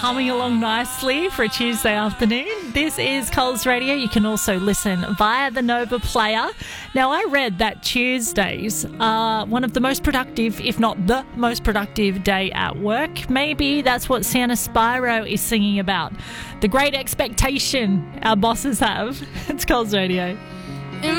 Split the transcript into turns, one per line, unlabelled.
humming along nicely for a Tuesday afternoon. This is Coles Radio. You can also listen via the Nova Player. Now, I read that Tuesdays are one of the most productive, if not the most productive day at work. Maybe that's what Santa Spyro is singing about. The great expectation our bosses have. It's Coles Radio.